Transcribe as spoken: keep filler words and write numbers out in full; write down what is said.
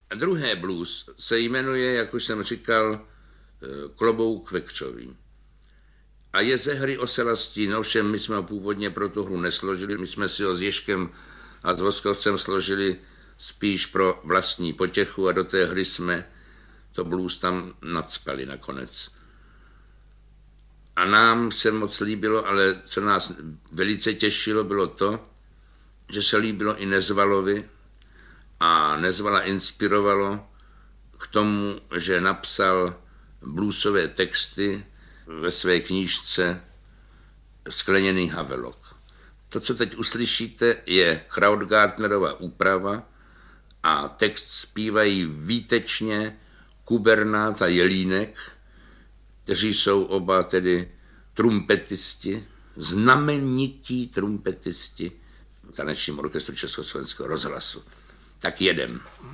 A druhé blues se jmenuje, jak už jsem říkal, Klobouk vekřový. A je ze hry Oselastín, ovšem my jsme ho původně pro tu hru nesložili, my jsme si ho s Ježkem a s Voskovcem složili spíš pro vlastní potěchu a do té hry jsme to blues tam nadspali nakonec. A nám se moc líbilo, ale co nás velice těšilo, bylo to, že se líbilo i Nezvalovi a Nezvala inspirovalo k tomu, že napsal bluesové texty ve své knížce Skleněný Havelok. To, co teď uslyšíte, je Krautgartnerova úprava a text zpívají výtečně Kubernát a Jelínek, kteří jsou oba tedy trumpetisti, znamenití trumpetisti v tanečním orchestru Československého rozhlasu. Tak jedem.